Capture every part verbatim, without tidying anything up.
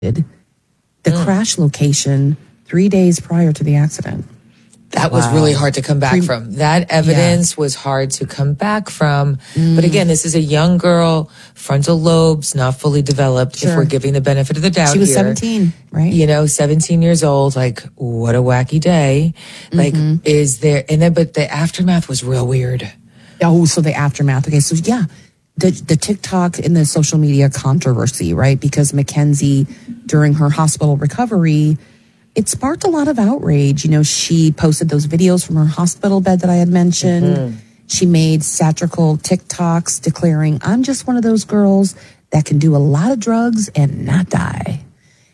the mm. crash location three days prior to the accident. That wow. was really hard to come back Pre- from. That evidence yeah. was hard to come back from. Mm. But again, this is a young girl, frontal lobes not fully developed. Sure. If we're giving the benefit of the doubt, she was here, seventeen, right? You know, seventeen years old. Like, what a wacky day! Like, mm-hmm. is there? And then, but the aftermath was real weird. Oh, so the aftermath. Okay, so yeah, the the TikTok and the social media controversy, right? Because Mackenzie, during her hospital recovery, it sparked a lot of outrage. You know, she posted those videos from her hospital bed that I had mentioned. Mm-hmm. She made satirical TikToks declaring, I'm just one of those girls that can do a lot of drugs and not die.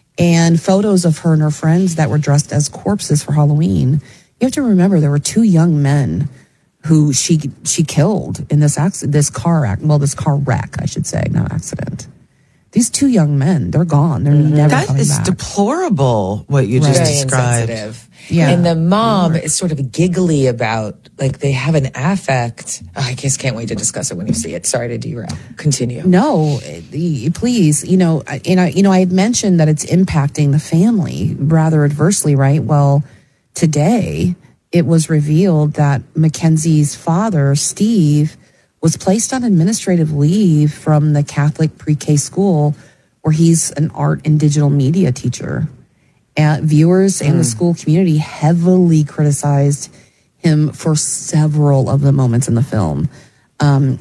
And photos of her and her friends that were dressed as corpses for Halloween. You have to remember there were two young men who she she killed in this accident, this car act, well, this car wreck, I should say, not accident. These two young men, they're gone. They're mm-hmm. never that coming back. That is deplorable, what you right. just Very described. Insensitive. Yeah. And the mom is sort of giggly about, like, they have an affect. Oh, I just can't wait to discuss it when you see it. Sorry to derail. Continue. No, please. You know, and I, you know, I had mentioned that it's impacting the family rather adversely, right? Well, today it was revealed that Mackenzie's father, Steve, was placed on administrative leave from the Catholic pre-K school where he's an art and digital media teacher. And viewers mm. and the school community heavily criticized him for several of the moments in the film. Um,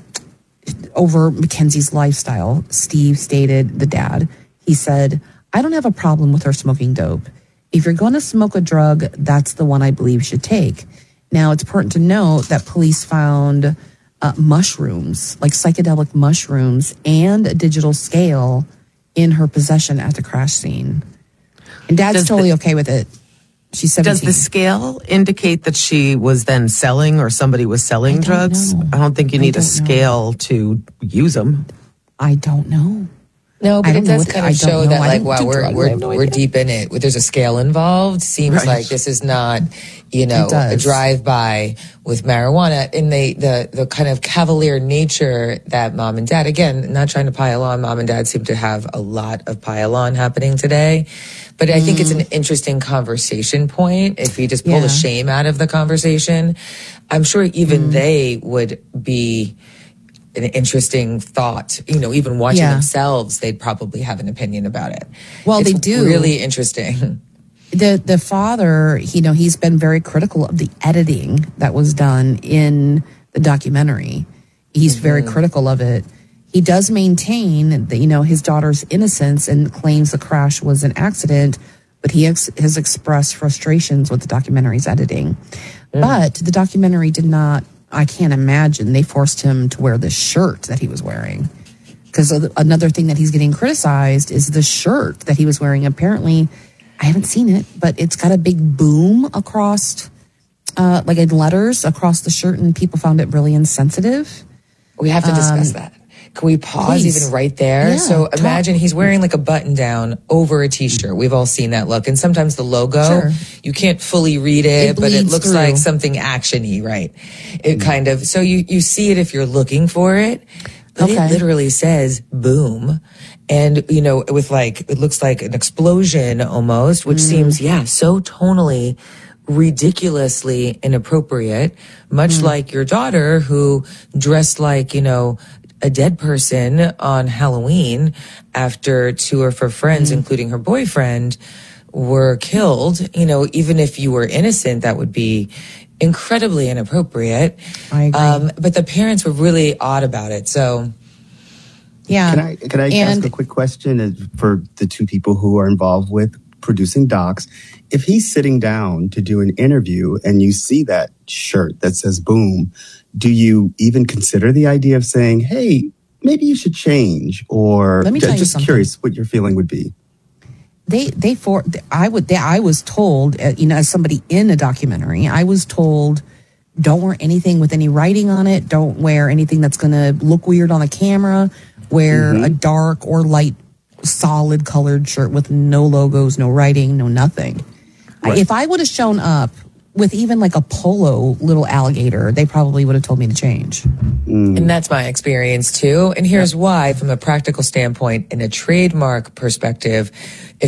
over Mackenzie's lifestyle, Steve stated, the dad, he said, I don't have a problem with her smoking dope. If you're going to smoke a drug, that's the one I believe you should take. Now, it's important to note that police found uh, mushrooms, like psychedelic mushrooms, and a digital scale in her possession at the crash scene. And Dad's does totally the, okay with it. She's seventeen. Does the scale indicate that she was then selling or somebody was selling I drugs? Know. I don't think you need a scale know. to use them. I don't know. No, but it does what, kind of show know. that, like, wow, we're we're no we're deep in it. There's a scale involved. Seems right. like this is not, you know, a drive-by with marijuana. And they, the the kind of cavalier nature that mom and dad, again, not trying to pile on, mom and dad seem to have a lot of pile on happening today. But I think mm. it's an interesting conversation point. If you just pull yeah. the shame out of the conversation, I'm sure even mm. they would be an interesting thought. You know, even watching yeah. themselves, they'd probably have an opinion about it. Well, it's they do. Really interesting. The the father, you know, he's been very critical of the editing that was done in the documentary. He's mm-hmm. very critical of it. He does maintain that, you know, his daughter's innocence and claims the crash was an accident, but he ex- has expressed frustrations with the documentary's editing. Mm. But the documentary did not, I can't imagine, they forced him to wear the shirt that he was wearing. Because another thing that he's getting criticized is the shirt that he was wearing. Apparently, I haven't seen it, but it's got a big boom across, uh, like in letters across the shirt, and people found it really insensitive. We have to discuss um, that. Can we pause please. even right there? Yeah, so imagine talk. he's wearing like a button down over a t-shirt. We've all seen that look. And sometimes the logo, sure. you can't fully read it, it but it looks through. like something action-y, right? It mm. kind of, so you, you see it if you're looking for it, but okay. it literally says boom. And, you know, with like, it looks like an explosion almost, which mm. seems, yeah, so tonally ridiculously inappropriate, much mm. like your daughter who dressed like, you know, a dead person on Halloween after two of her friends, mm. including her boyfriend, were killed. You know, even if you were innocent, that would be incredibly inappropriate. I agree. Um, but the parents were really odd about it. So, yeah. Can I, can I and, ask a quick question for the two people who are involved with producing docs? If he's sitting down to do an interview and you see that shirt that says boom, do you even consider the idea of saying, hey, maybe you should change? Or Let me j- tell you just something. Curious what your feeling would be. They, they, for, I would, they, I was told, uh, you know, as somebody in a documentary, I was told, don't wear anything with any writing on it. Don't wear anything that's going to look weird on the camera. Wear mm-hmm. a dark or light, solid colored shirt with no logos, no writing, no nothing. Right. If I would have shown up with even like a polo little alligator, they probably would have told me to change. Mm. And that's my experience too. And here's why, from a practical standpoint, in a trademark perspective,